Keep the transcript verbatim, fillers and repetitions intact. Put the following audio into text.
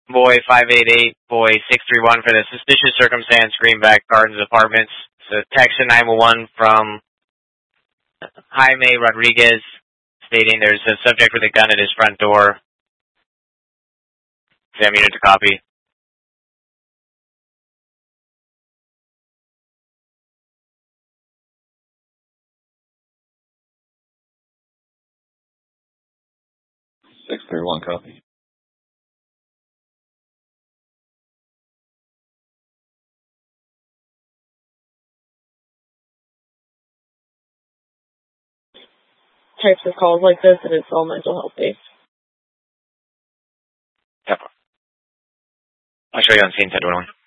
boy five eight eight, boy six three one for the suspicious circumstance, Greenback Gardens Apartments. So text to nine one one from Jaime Rodriguez stating there's a subject with a gun at his front door. Sam unit to copy. six three one, copy. Types of calls like this, and it's all mental health based. Yep. I'll show you on scene, ten twenty-one.